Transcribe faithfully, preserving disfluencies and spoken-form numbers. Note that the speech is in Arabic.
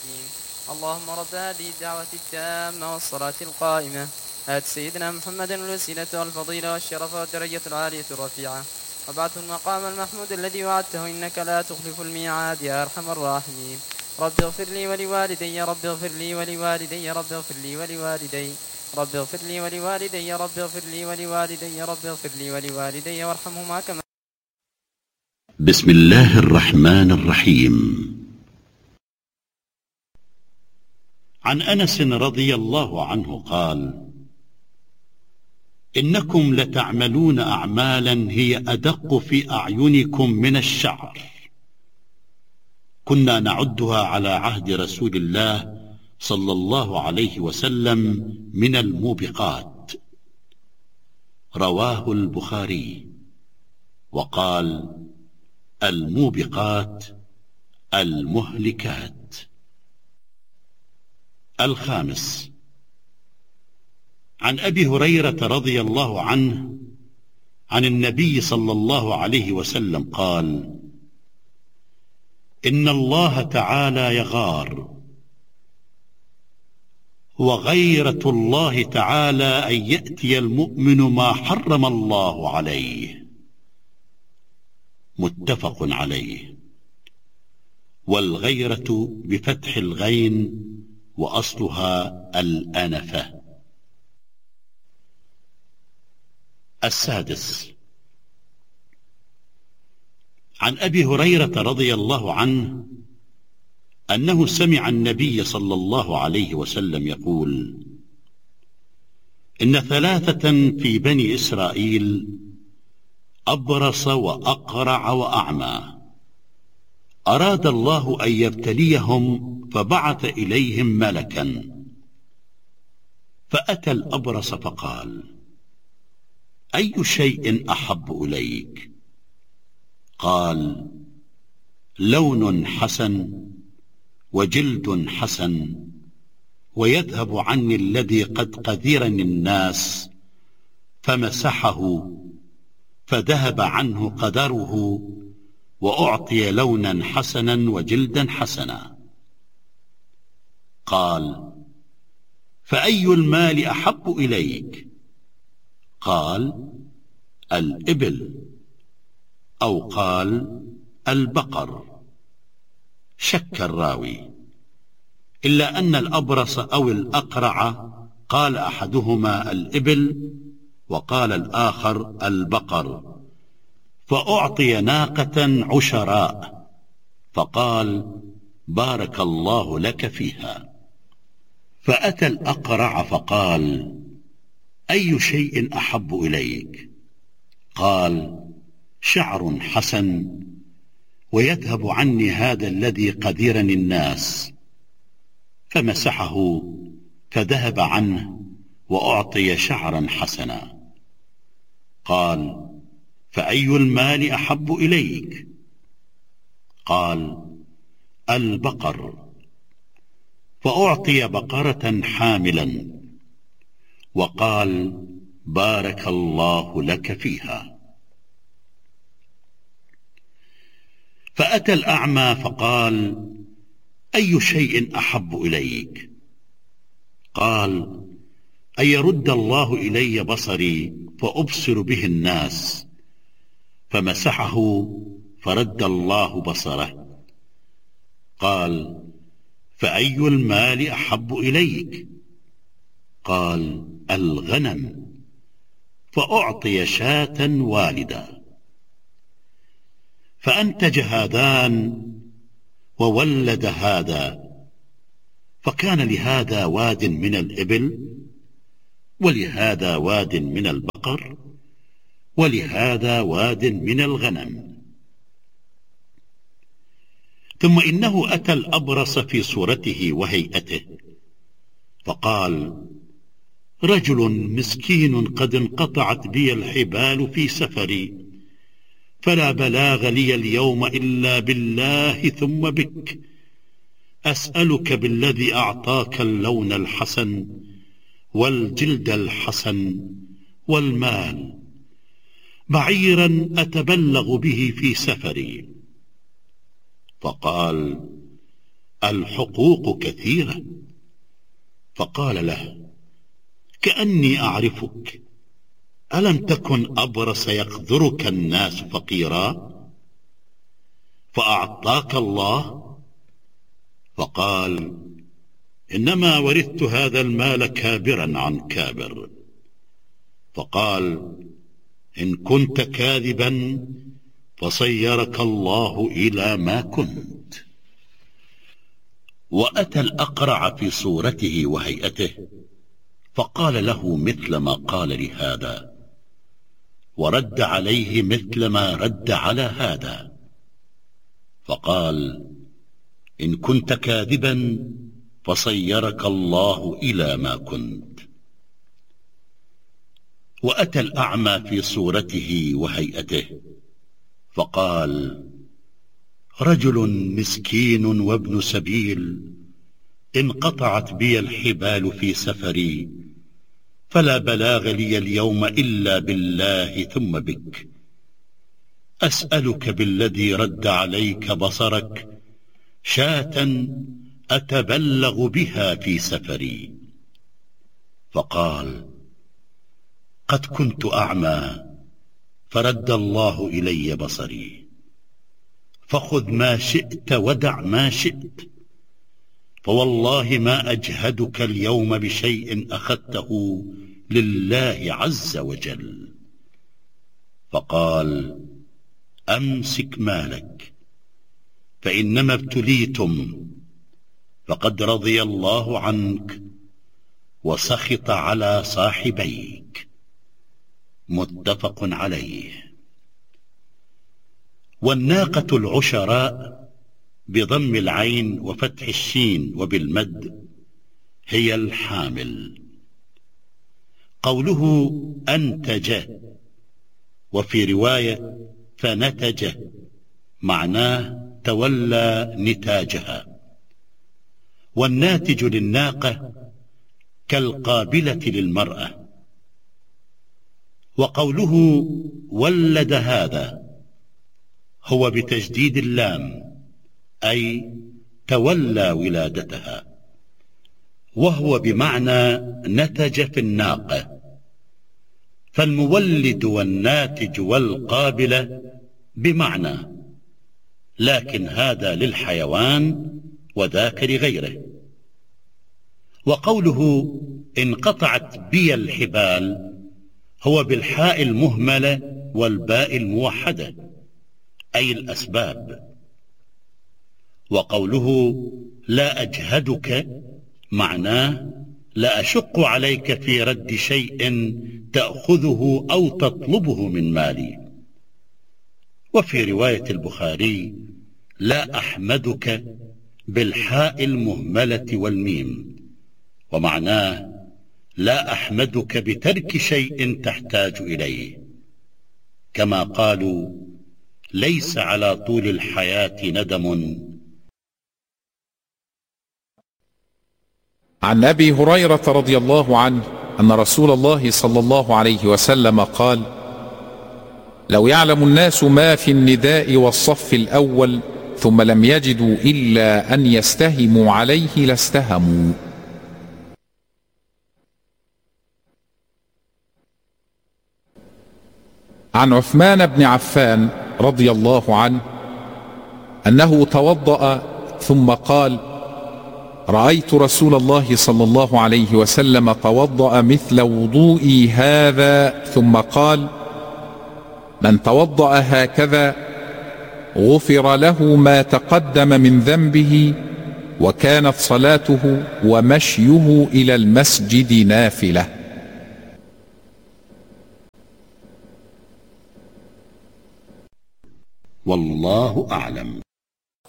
الرحيم. اللهم رب هذه الدعوة التامة والصلاة القائمة آت سيدنا محمد الوسيلة والفضيلة والشرف والدرجة العالية الرفيعة وابعثه المقام المحمود الذي وعدته إنك لا تخلف الميعاد يا أرحم الراحمين. رب اغفر لي ولوالدي رب اغفر لي ولوالدي رب اغفر لي ولوالدي رب اغفر لي ولوالدي رب اغفر لي ولوالدي رب اغفر لي ولوالدي وارحمهما كما. بسم الله الرحمن الرحيم. عن أنس رضي الله عنه قال: إنكم لتعملون أعمالا هي أدق في أعينكم من الشعر، كنا نعدها على عهد رسول الله صلى الله عليه وسلم من الموبقات. رواه البخاري. وقال: الموبقات المهلكات. الخامس: عن أبي هريرة رضي الله عنه عن النبي صلى الله عليه وسلم قال: إن الله تعالى يغار، وغيرة الله تعالى أن يأتي المؤمن ما حرم الله عليه. متفق عليه. والغيرة بفتح الغين وأصلها الأنفة. السادس: عن أبي هريرة رضي الله عنه أنه سمع النبي صلى الله عليه وسلم يقول: إن ثلاثة في بني إسرائيل أبرص وأقرع وأعمى، أراد الله أن يبتليهم فبعث إليهم ملكا، فأتى الأبرص فقال: أي شيء أحب إليك؟ قال: لون حسن وجلد حسن ويذهب عني الذي قد قذرني الناس، فمسحه فذهب عنه قدره، وأعطي لونا حسنا وجلدا حسنا. قال: فأي المال أحب إليك؟ قال: الإبل، أو قال: البقر. شك الراوي، إلا أن الأبرص أو الأقرع قال أحدهما الإبل وقال الآخر البقر، فأعطي ناقة عشراء، فقال: بارك الله لك فيها. فأتى الأقرع فقال: أي شيء أحب إليك؟ قال: شعر حسن ويذهب عني هذا الذي قذرني الناس، فمسحه فذهب عنه وأعطي شعرا حسنا. قال: فأي المال أحب إليك؟ قال: البقر، فأعطي بقرة حاملا، وقال: بارك الله لك فيها. فأتى الأعمى فقال: أي شيء أحب إليك؟ قال: أن يرد الله إلي بصري فأبصر به الناس، فمسحه فرد الله بصره. قال: فأي المال أحب إليك؟ قال: الغنم، فأعطي شاة والدة. فأنتج هذان وولد هذا، فكان لهذا واد من الإبل، ولهذا واد من البقر، ولهذا واد من الغنم. ثم إنه أتى الأبرص في صورته وهيئته، فقال: رجل مسكين قد انقطعت بي الحبال في سفري، فلا بلاغ لي اليوم إلا بالله ثم بك، أسألك بالذي أعطاك اللون الحسن والجلد الحسن والمال، بعيرا أتبلغ به في سفري. فقال: الحقوق كثيرة. فقال له: كأني أعرفك، ألم تكن أبرص يقدرك الناس فقيرا فأعطاك الله؟ فقال: إنما ورثت هذا المال كابرا عن كابر. فقال: إن كنت كاذبا فصيرك الله إلى ما كنت. وأتى الأقرع في صورته وهيئته فقال له مثل ما قال لهذا، ورد عليه مثل ما رد على هذا. فقال: إن كنت كاذبا فصيرك الله إلى ما كنت. وأتى الأعمى في صورته وهيئته فقال: رجل مسكين وابن سبيل، انقطعت بي الحبال في سفري، فلا بلاغ لي اليوم إلا بالله ثم بك، أسألك بالذي رد عليك بصرك شاة أتبلغ بها في سفري. فقال: قد كنت أعمى فرد الله إلي بصري، فخذ ما شئت ودع ما شئت، فوالله ما أجهدك اليوم بشيء أخذته لله عز وجل. فقال: أمسك مالك، فإنما ابتليتم، فقد رضي الله عنك وسخط على صاحبيك. متفق عليه. والناقة العشراء بضم العين وفتح الشين وبالمد هي الحامل. قوله أنتج وفي رواية فنتج معناه تولى نتاجها. والناتج للناقة كالقابلة للمرأة. وقوله ولد هذا هو بتجديد اللام، أي تولى ولادتها، وهو بمعنى نتج في الناقة. فالمولد والناتج والقابلة بمعنى، لكن هذا للحيوان وذاك لغيره. وقوله انقطعت بي الحبال هو بالحاء المهملة والباء الموحدة، أي الأسباب. وقوله لا أجهدك معناه لا أشق عليك في رد شيء تأخذه أو تطلبه من مالي. وفي رواية البخاري لا أحمدك بالحاء المهملة والميم، ومعناه لا أحمدك بترك شيء تحتاج إليه، كما قالوا ليس على طول الحياة ندم. عن أبي هريرة رضي الله عنه أن رسول الله صلى الله عليه وسلم قال: لو يعلم الناس ما في النداء والصف الأول ثم لم يجدوا إلا أن يستهموا عليه لاستهموا. عن عثمان بن عفان رضي الله عنه أنه توضأ ثم قال: رأيت رسول الله صلى الله عليه وسلم توضأ مثل وضوئي هذا ثم قال: من توضأ هكذا غفر له ما تقدم من ذنبه، وكانت صلاته ومشيه إلى المسجد نافلة. والله أعلم.